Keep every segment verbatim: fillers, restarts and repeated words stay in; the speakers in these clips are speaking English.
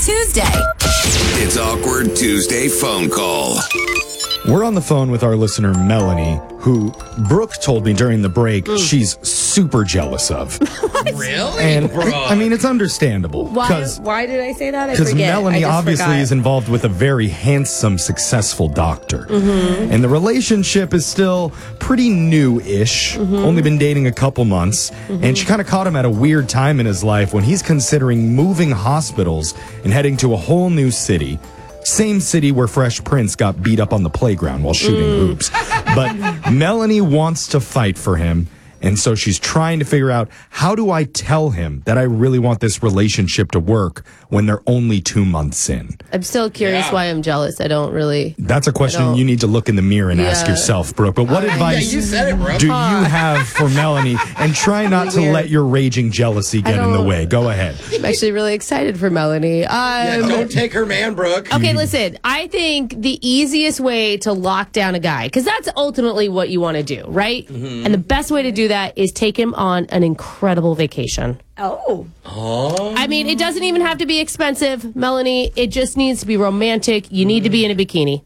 Tuesday. It's Awkward Tuesday phone call. We're on the phone with our listener, Melanie, who Brooke told me during the break Mm. she's super jealous of. Really? And Brooke? I mean, it's understandable. Why, why did I say that? I Because forget. Melanie I just obviously forgot. is involved with a very handsome, successful doctor. Mm-hmm. And the relationship is still pretty new-ish, Mm-hmm. only been dating a couple months. And she kind of caught him at a weird time in his life when he's considering moving hospitals and heading to a whole new city. Same city where Fresh Prince got beat up on the playground while shooting Mm. hoops. But Melanie wants to fight for him. And so she's trying to figure out, how do I tell him that I really want this relationship to work when they're only two months in? I'm still curious Yeah. why I'm jealous. I don't really. That's a question don't- you need to look in the mirror and ask Yeah. yourself, Brooke. But what Uh, advice yeah, you said it, Brooke. do you have for Melanie? And try not to Weird. let your raging jealousy get in the don't- way. Go ahead. I'm actually really excited for Melanie. Um, Yeah, don't take her man, Brooke. Okay, listen. I think the easiest way to lock down a guy, because that's ultimately what you want to do, right? Mm-hmm. And the best way to do that is take him on an incredible vacation. Oh. I mean, it doesn't even have to be expensive, Melanie. It just needs to be romantic. You need to be in a bikini.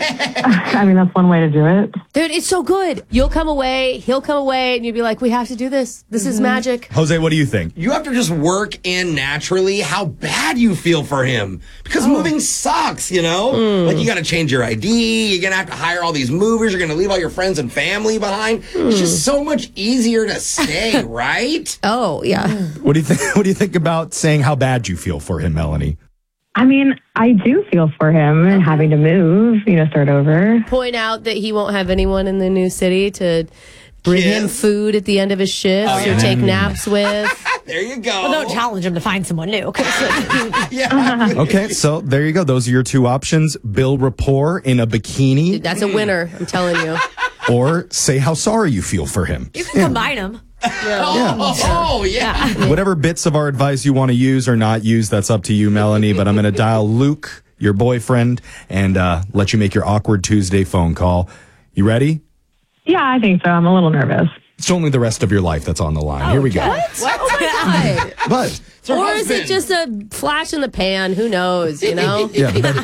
I mean, that's one way to do it. Dude, it's so good. You'll come away, he'll come away, and you'll be like, we have to do this. This is magic. Jose, what do you think? You have to just work in naturally how bad you feel for him. Because moving sucks, you know? Like, you got to change your I D. You're going to have to hire all these movers. You're going to leave all your friends and family behind. It's just so much easier to stay, right? Oh, yeah. What do you think? What do you think about saying how bad you feel for him, Melanie? I mean, I do feel for him and having to move, you know, start over. Point out that he won't have anyone in the new city to bring him Kiss. food at the end of his shift Oh, yeah. or take naps with. There you go. Well, don't challenge him to find someone new. 'cause, uh, Yeah. Okay, so there you go. Those are your two options. Build rapport in a bikini, That's a winner, I'm telling you. or say how sorry you feel for him. you can combine them. Oh, oh, yeah. Whatever bits of our advice you want to use or not use, that's up to you, Melanie. But I'm going to dial Luke, your boyfriend, and uh, let you make your Awkward Tuesday phone call. You ready? Yeah, I think so. I'm a little nervous. It's only the rest of your life that's on the line. Here we go. What? Oh, my God. But her Or is husband. it just a flash in the pan? Who knows, you know? yeah, but that,